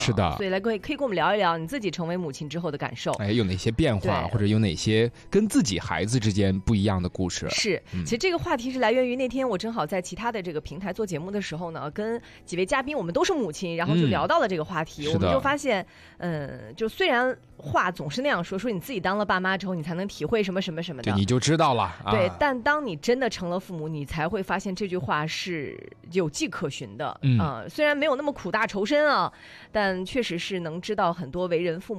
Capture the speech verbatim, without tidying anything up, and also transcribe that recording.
是的， 所以来可以可以跟我们聊一聊你自己成为母亲之后的感受。 哎，有哪些变化，或者有哪些跟自己孩子之间不一样的故事？ 是，嗯、其实这个话题是来源于那天我正好在其他的这个平台做节目的时候呢，跟几位嘉宾我们都是母亲，然后就聊到了这个话题，嗯、我们就发现，嗯，就虽然话总是那样说，说你自己当了爸妈之后，你才能体会什么什么什么的， 对，你就知道了。啊、 对，但当你真的成了父母，你才会发现这句话是有迹可循的。 嗯、 呃，虽然没有那么苦大仇深啊，但确实是能知道很多为人父母